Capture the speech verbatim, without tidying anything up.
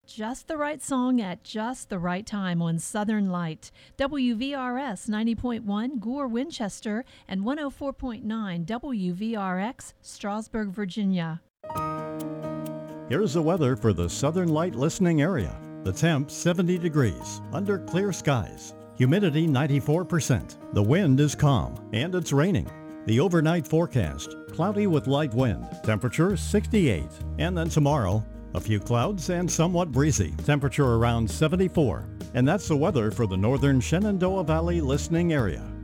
Just the right song at just the right time on Southern Light. W V R S ninety point one Gore, Winchester, and one oh four point nine W V R X, Strasburg, Virginia. Here's the weather for the Southern Light listening area. The temp seventy degrees, under clear skies. Humidity ninety-four percent. The wind is calm, and it's raining. The overnight forecast, cloudy with light wind. Temperature sixty-eight. And then tomorrow, a few clouds and somewhat breezy. Temperature around seventy-four. And that's the weather for the northern Shenandoah Valley listening area.